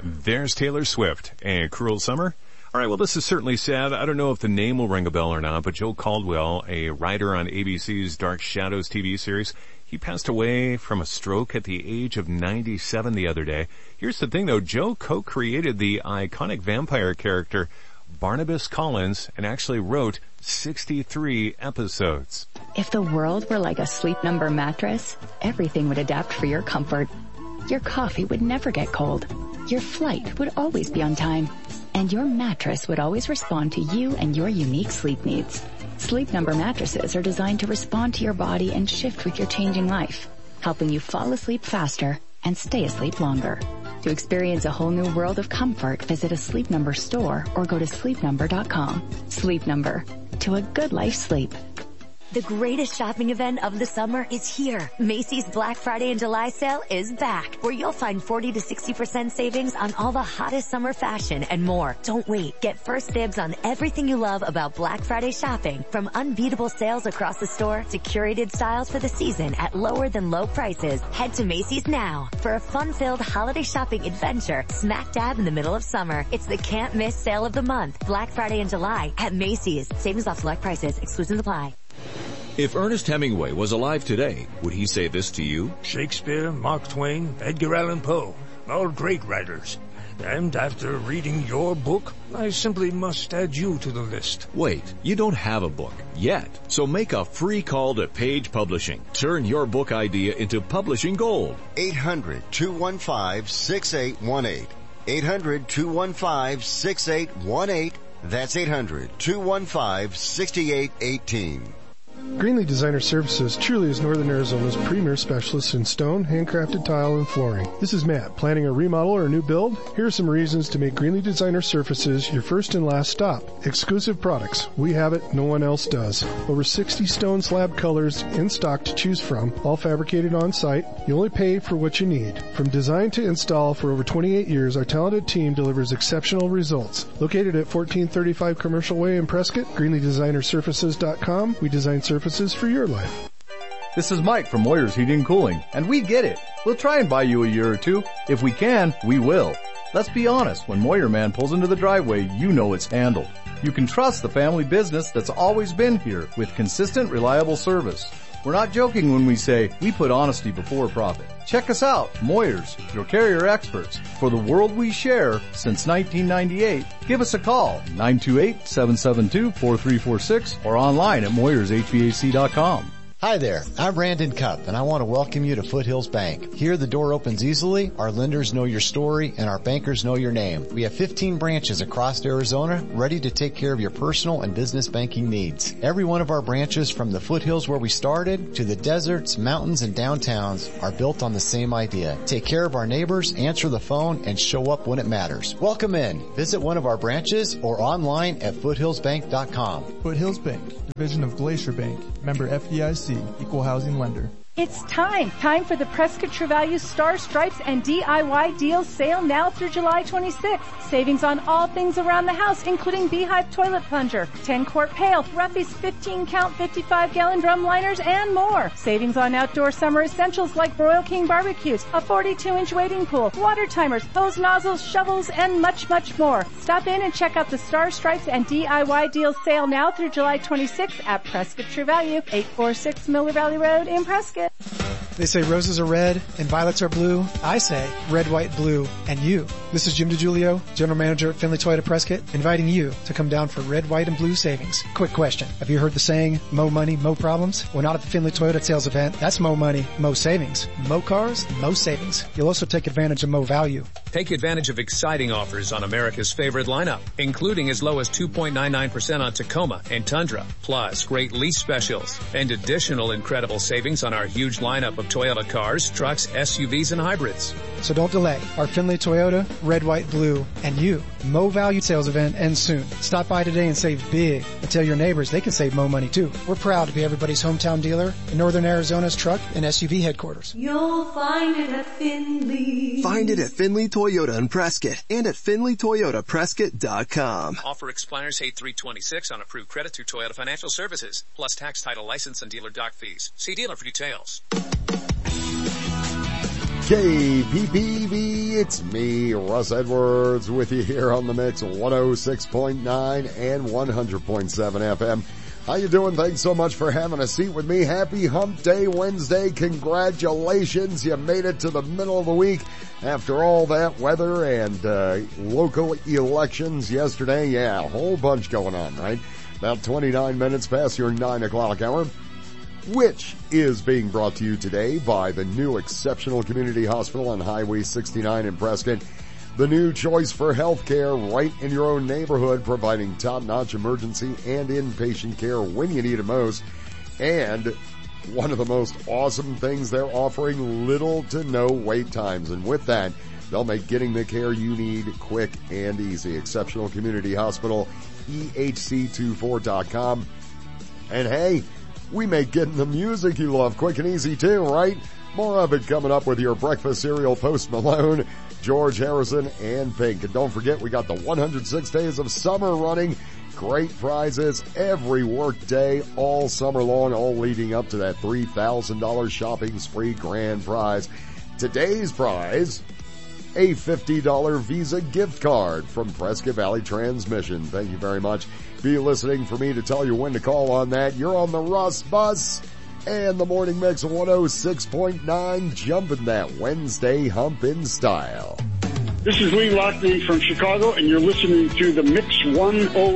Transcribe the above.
There's Taylor Swift and Cruel Summer. All right, well, this is certainly sad. I don't know if the name will ring a bell or not, but Joe Caldwell, a writer on ABC's Dark Shadows TV series, he passed away from a stroke at the age of 97 the other day. Here's the thing, though. Joe co-created the iconic vampire character Barnabas Collins and actually wrote 63 episodes. If the world were like a Sleep Number mattress, everything would adapt for your comfort. Your coffee would never get cold. Your flight would always be on time. And your mattress would always respond to you and your unique sleep needs. Sleep Number mattresses are designed to respond to your body and shift with your changing life, helping you fall asleep faster and stay asleep longer. To experience a whole new world of comfort, visit a Sleep Number store or go to sleepnumber.com. Sleep Number. To a good life sleep. The greatest shopping event of the summer is here. Macy's Black Friday and July sale is back, where you'll find 40 to 60% savings on all the hottest summer fashion and more. Don't wait. Get first dibs on everything you love about Black Friday shopping, from unbeatable sales across the store to curated styles for the season at lower than low prices. Head to Macy's now for a fun-filled holiday shopping adventure smack dab in the middle of summer. It's the can't miss sale of the month, Black Friday and July at Macy's. Savings off select prices. Exclusions apply. If Ernest Hemingway was alive today, would he say this to you? Shakespeare, Mark Twain, Edgar Allan Poe, all great writers. And after reading your book, I simply must add you to the list. Wait, you don't have a book yet. So make a free call to Page Publishing. Turn your book idea into publishing gold. 800-215-6818. 800-215-6818. That's 800-215-6818. Greenlee Designer Services truly is Northern Arizona's premier specialist in stone, handcrafted tile, and flooring. This is Matt. Planning a remodel or a new build? Here are some reasons to make Greenlee Designer Services your first and last stop. Exclusive products. We have it. No one else does. Over 60 stone slab colors in stock to choose from, all fabricated on site. You only pay for what you need. From design to install for over 28 years, our talented team delivers exceptional results. Located at 1435 Commercial Way in Prescott, GreenleeDesignerSurfaces.com. We design surfaces for your life. This is Mike from Moyer's Heating and Cooling, and we get it. We'll try and buy you a year or two. If we can, we will. Let's be honest, when Moyer Man pulls into the driveway, you know it's handled. You can trust the family business that's always been here with consistent, reliable service. We're not joking when we say we put honesty before profit. Check us out, Moyers, your carrier experts. For the world we share since 1998, give us a call, 928-772-4346 or online at MoyersHVAC.com. Hi there, I'm Brandon Cupp, and I want to welcome you to Foothills Bank. Here the door opens easily, our lenders know your story, and our bankers know your name. We have 15 branches across Arizona ready to take care of your personal and business banking needs. Every one of our branches, from the foothills where we started to the deserts, mountains, and downtowns, are built on the same idea. Take care of our neighbors, answer the phone, and show up when it matters. Welcome in. Visit one of our branches or online at foothillsbank.com. Foothills Bank, division of Glacier Bank, member FDIC. Equal housing lender. It's time for the Prescott True Value Star Stripes and DIY Deals sale now through July 26th. Savings on all things around the house, including Beehive Toilet Plunger, 10-quart pail, Ruffy's 15-count 55-gallon drum liners, and more. Savings on outdoor summer essentials like Royal King barbecues, a 42-inch wading pool, water timers, hose nozzles, shovels, and much, much more. Stop in and check out the Star Stripes and DIY Deals sale now through July 26th at Prescott True Value, 846 Miller Valley Road in Prescott. They say roses are red and violets are blue. I say red, white, blue, and you. This is Jim DiGiulio, General Manager at Finley Toyota Prescott, inviting you to come down for red, white, and blue savings. Quick question. Have you heard the saying, mo money, mo problems? Well, not at the Finley Toyota sales event. That's mo money, mo savings. Mo cars, mo savings. You'll also take advantage of mo value. Take advantage of exciting offers on America's favorite lineup, including as low as 2.99% on Tacoma and Tundra, plus great lease specials and additional incredible savings on our huge lineup of Toyota cars, trucks, SUVs, and hybrids. So don't delay. Our Finley Toyota, red, white, blue, and you. Mo Value sales event ends soon. Stop by today and save big. And tell your neighbors they can save mo money too. We're proud to be everybody's hometown dealer in Northern Arizona's truck and SUV headquarters. You'll find it at Finley. Find it at Finley Toyota in Prescott and at FinleyToyotaPrescott.com. Offer expires 8/3/26 on approved credit through Toyota Financial Services, plus tax, title, license, and dealer dock fees. See dealer for details. KPPV It's me, Russ Edwards, with you here on the Mix 106.9 and 100.7 FM. How you doing? Thanks so much for having a seat with me. Happy Hump Day Wednesday. Congratulations. You made it to the middle of the week after all that weather and local elections yesterday. Yeah, a whole bunch going on, right? About 29 minutes past your 9 o'clock hour, which is being brought to you today by the new Exceptional Community Hospital on Highway 69 in Prescott. The new choice for healthcare right in your own neighborhood, providing top-notch emergency and inpatient care when you need it most. And one of the most awesome things, they're offering little to no wait times. And with that, they'll make getting the care you need quick and easy. Exceptional Community Hospital, EHC24.com. And hey, we make getting the music you love quick and easy too, right? More of it coming up with your breakfast cereal, Post Malone, George Harrison, and Pink. And don't forget, we got the 106 days of summer running. Great prizes every work day, all summer long, all leading up to that $3,000 shopping spree grand prize. Today's prize, a $50 Visa gift card from Prescott Valley Transmission. Thank you very much. Be listening for me to tell you when to call on that. You're on the Russ Bus and the Morning Mix 106.9, jumping that Wednesday hump in style. This is Lee Lockney from Chicago, and you're listening to the Mix 106.